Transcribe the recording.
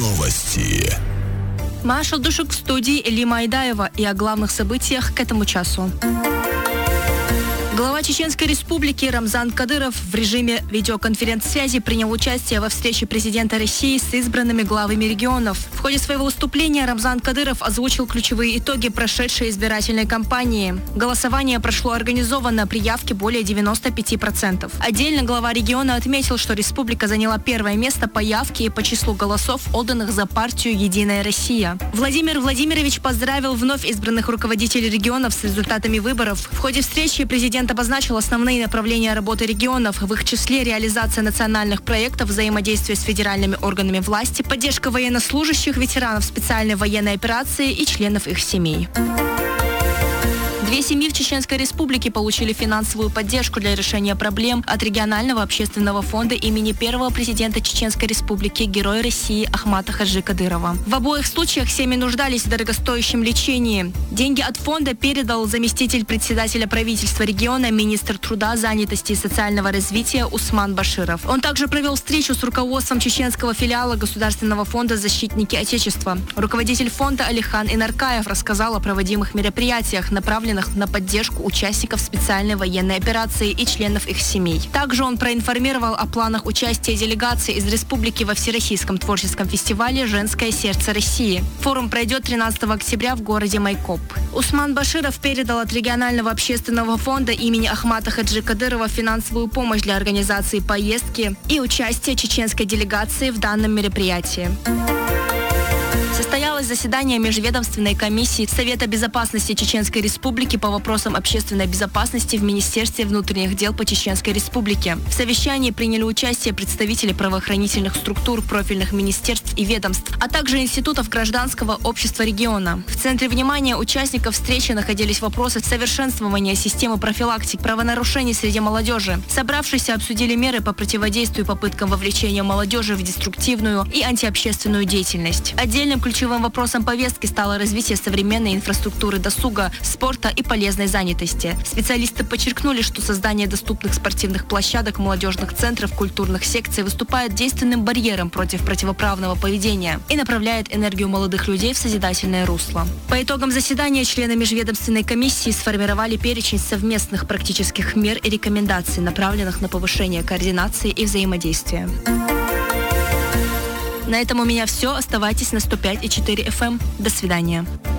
Новости. Маша Душек в студии, Элима Айдаева, и о главных событиях к этому часу. Глава Чеченской Республики Рамзан Кадыров в режиме видеоконференц-связи принял участие во встрече президента России с избранными главами регионов. В ходе своего выступления Рамзан Кадыров озвучил ключевые итоги прошедшей избирательной кампании. Голосование прошло организованно, при явке более 95%. Отдельно глава региона отметил, что республика заняла первое место по явке и по числу голосов, отданных за партию «Единая Россия». Владимир Владимирович поздравил вновь избранных руководителей регионов с результатами выборов. В ходе встречи президент обозначил основные направления работы регионов, в их числе реализация национальных проектов, взаимодействие с федеральными органами власти, поддержка военнослужащих, ветеранов специальной военной операции и членов их семей. 2 семьи в Чеченской Республике получили финансовую поддержку для решения проблем от регионального общественного фонда имени первого президента Чеченской Республики, Героя России Ахмата Хаджи Кадырова. В обоих случаях семьи нуждались в дорогостоящем лечении. Деньги от фонда передал заместитель председателя правительства региона, министр труда, занятости и социального развития Усман Баширов. Он также провел встречу с руководством чеченского филиала Государственного фонда «Защитники Отечества». Руководитель фонда Алихан Инаркаев рассказал о проводимых мероприятиях, направленных на поддержку участников специальной военной операции и членов их семей. Также он проинформировал о планах участия делегации из республики во Всероссийском творческом фестивале «Женское сердце России». Форум пройдет 13 октября в городе Майкоп. Усман Баширов передал от регионального общественного фонда имени Ахмата Хаджи Кадырова финансовую помощь для организации поездки и участия чеченской делегации в данном мероприятии. Состоялось заседание Межведомственной комиссии Совета безопасности Чеченской Республики по вопросам общественной безопасности в Министерстве внутренних дел по Чеченской Республике. В совещании приняли участие представители правоохранительных структур, профильных министерств и ведомств, а также институтов гражданского общества региона. В центре внимания участников встречи находились вопросы совершенствования системы профилактики правонарушений среди молодежи. Собравшиеся обсудили меры по противодействию попыткам вовлечения молодежи в деструктивную и антиобщественную деятельность. Отдельным ключевым вопросом повестки стало развитие современной инфраструктуры досуга, спорта и полезной занятости. Специалисты подчеркнули, что создание доступных спортивных площадок, молодежных центров, культурных секций выступает действенным барьером против противоправного поведения и направляет энергию молодых людей в созидательное русло. По итогам заседания члены Межведомственной комиссии сформировали перечень совместных практических мер и рекомендаций, направленных на повышение координации и взаимодействия. На этом у меня все. Оставайтесь на 105,4 FM. До свидания.